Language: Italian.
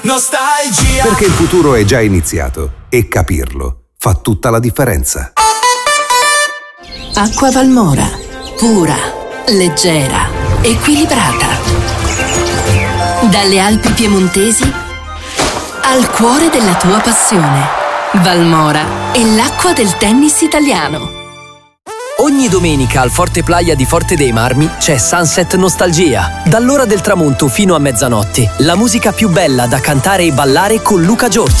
Nostalgia. Perché il futuro è già iniziato e capirlo fa tutta la differenza. Acqua Valmora, pura, leggera, equilibrata. Dalle Alpi piemontesi al cuore della tua passione. Valmora è l'acqua del tennis italiano. Ogni domenica al Forte Playa di Forte dei Marmi c'è Sunset Nostalgia. Dall'ora del tramonto fino a mezzanotte, la musica più bella da cantare e ballare con Luca Giorgi.